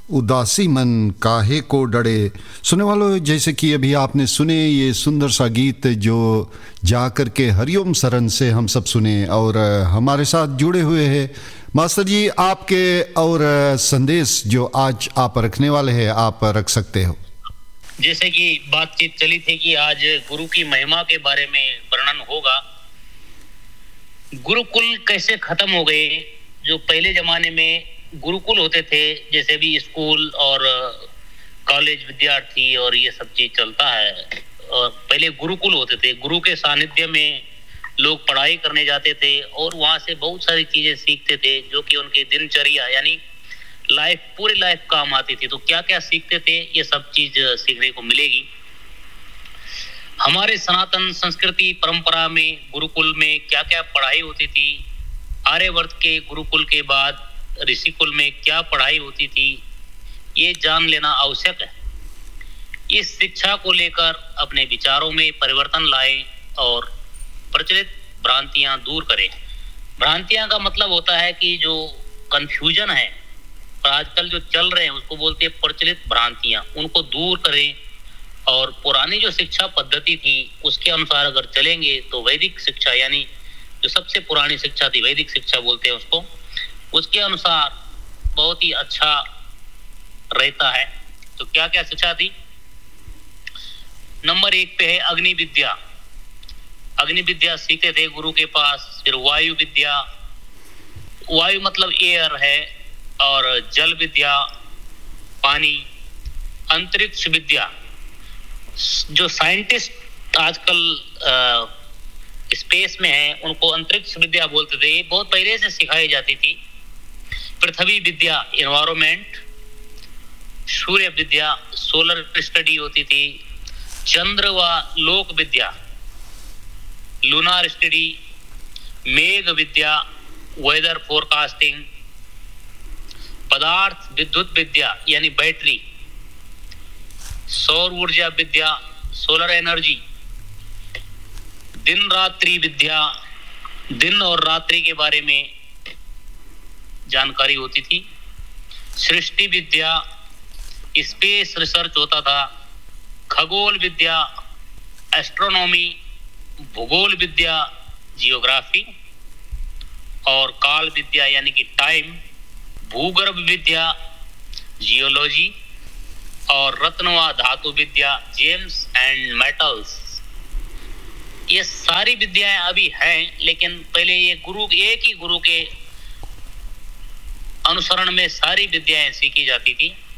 उदासी मन काहे को डरे। सुने वालों, जैसे कि अभी आपने सुने ये सुंदर सा गीत जो जा कर के हरिओम शरण से हम सब सुने, और हमारे साथ जुड़े हुए हैं मास्टर जी आपके, और संदेश जो आज आप रखने वाले हैं आप रख सकते हो। जैसे कि बातचीत चली थी कि आज गुरु की महिमा के बारे में वर्णन होगा। गुरुकुल कैसे खत्म हो गए। जो पहले जमाने में गुरुकुल होते थे, जैसे भी स्कूल और कॉलेज विद्यार्थी और ये सब चीज चलता है, और पहले गुरुकुल होते थे। गुरु के सानिध्य में लोग पढ़ाई करने जाते थे और वहां से बहुत सारी चीजें सीखते थे जो कि उनकी दिनचर्या यानी लाइफ, पूरी लाइफ काम आती थी। तो क्या क्या सीखते थे, ये सब चीज सीखने को मिलेगी। हमारे सनातन संस्कृति परंपरा में गुरुकुल में क्या क्या पढ़ाई होती थी, आर्यवर्त के गुरुकुल के बाद ऋषिकुल में क्या पढ़ाई होती थी, ये जान लेना आवश्यक है। इस शिक्षा को लेकर अपने विचारों में परिवर्तन लाएं और प्रचलित भ्रांतियां दूर करें। भ्रांतियां का मतलब होता है कि जो कंफ्यूजन है, आजकल जो चल रहे हैं उसको बोलते हैं प्रचलित भ्रांतियां, उनको दूर करें। और पुरानी जो शिक्षा पद्धति थी उसके अनुसार अगर चलेंगे तो वैदिक शिक्षा, यानी जो सबसे पुरानी शिक्षा थी, वैदिक शिक्षा बोलते हैं उसको, उसके अनुसार बहुत ही अच्छा रहता है। तो क्या क्या शिक्षा थी? नंबर 1 पे है अग्नि विद्या। अग्नि विद्या सीखते थे गुरु के पास। फिर वायु विद्या, वायु मतलब एयर है, और जल विद्या पानी। अंतरिक्ष विद्या, जो साइंटिस्ट आजकल स्पेस में हैं उनको अंतरिक्ष विद्या बोलते थे, ये बहुत पहले से सिखाई जाती थी। पृथ्वी विद्या एनवायरमेंट। सूर्य विद्या सोलर स्टडी होती थी। चंद्र व लोक विद्या लूनार स्टडी। मेघ विद्या वेदर फोरकास्टिंग। पदार्थ विद्युत विद्या यानी बैटरी। सौर ऊर्जा विद्या सोलर एनर्जी। दिन रात्रि विद्या, दिन और रात्रि के बारे में जानकारी होती थी। सृष्टि विद्या स्पेस रिसर्च होता था। खगोल विद्या एस्ट्रोनॉमी। भूगोल विद्या जियोग्राफी। और काल विद्या यानी कि टाइम। भूगर्भ विद्या जियोलॉजी। और रत्न व धातु विद्या जेम्स एंड मेटल्स। ये सारी विद्याएं अभी हैं, लेकिन पहले ये गुरु, एक ही गुरु के अनुसरण में सारी विद्याएं सीखी जाती थी।